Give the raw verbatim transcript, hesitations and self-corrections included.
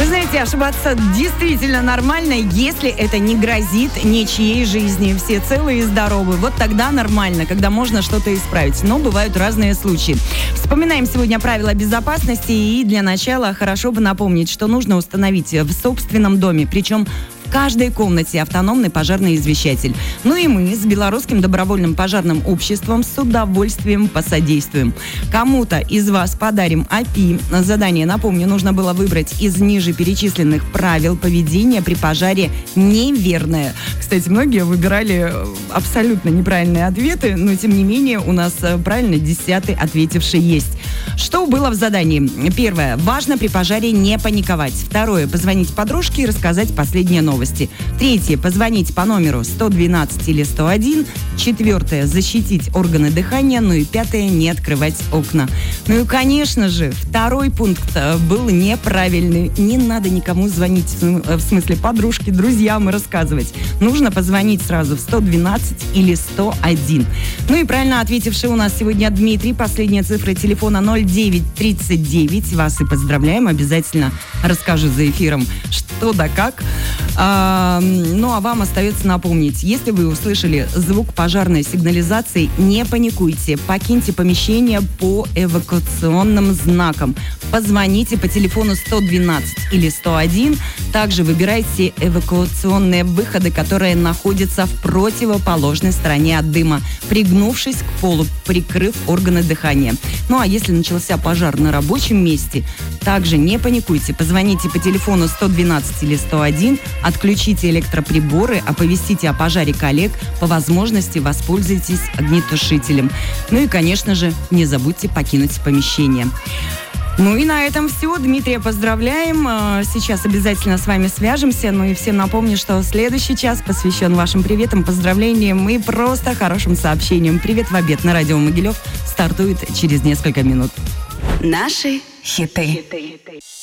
знаете, ошибаться действительно нормально, если это не грозит ничьей жизни. Все целые и здоровы. Вот тогда нормально, когда можно что-то исправить. Но бывают разные случаи. Вспоминаем сегодня правила безопасности. И для начала хорошо бы напомнить, что нужно установить в собственном доме, причем в каждой комнате, автономный пожарный извещатель. Ну и мы с Белорусским добровольным пожарным обществом с удовольствием посодействуем. Кому-то из вас подарим эй пи ай. Задание, напомню, нужно было выбрать из ниже перечисленных правил поведения при пожаре неверное. Кстати, многие выбирали абсолютно неправильные ответы, но тем не менее у нас правильно десятый ответивший есть. Что было в задании? Первое. Важно при пожаре не паниковать. Второе. Позвонить подружке и рассказать последние новости. Третье. Позвонить по номеру сто двенадцать или сто один. Четвертое. Защитить органы дыхания. Ну и пятое. Не открывать окна. Ну и, конечно же, второй пункт был неправильный. Не надо никому звонить, в смысле подружке, друзьям и рассказывать. Нужно позвонить сразу в сто двенадцать или сто один. Ну и правильно ответивший у нас сегодня Дмитрий. Последняя цифра телефона ноль девять тридцать девять. Вас и поздравляем. Обязательно расскажу за эфиром, что да как. А, ну а вам остается напомнить, если вы услышали звук пожарной сигнализации, не паникуйте, покиньте помещение по эвакуационным знакам. Позвоните по телефону сто двенадцать или сто один. Также выбирайте эвакуационные выходы, которые находятся в противоположной стороне от дыма, пригнувшись к полу, прикрыв органы дыхания. Ну а если начался пожар на рабочем месте, также не паникуйте. Позвоните по телефону сто двенадцать или сто один, отключите электроприборы, оповестите о пожаре коллег, по возможности воспользуйтесь огнетушителем. Ну и, конечно же, не забудьте покинуть помещение. Ну и на этом все. Дмитрия поздравляем. Сейчас обязательно с вами свяжемся. Ну и всем напомню, что следующий час посвящен вашим приветам, поздравлениям и просто хорошим сообщениям. Привет в обед на радио Могилев стартует через несколько минут. Наши хиты.